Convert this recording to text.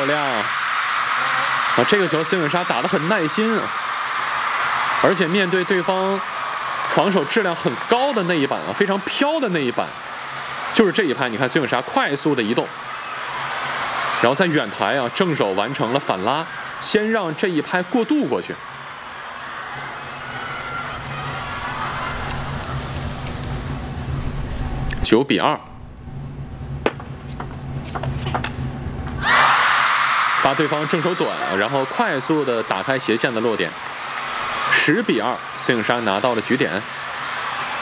漂亮啊！这个球孙颖莎打得很耐心啊，而且面对对方防守质量很高的那一板啊，非常飘的那一板，就是这一拍，你看孙颖莎快速的移动，然后在远台啊正手完成了反拉，先让这一拍过渡过去。9比2，发对方正手短，然后快速的打开斜线的落点。10比2，孙颖莎拿到了局点。